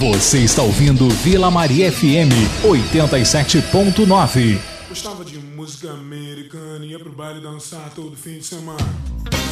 Você está ouvindo Vila Maria FM 87.9. Gostava de música americana, ia pro baile dançar todo fim de semana.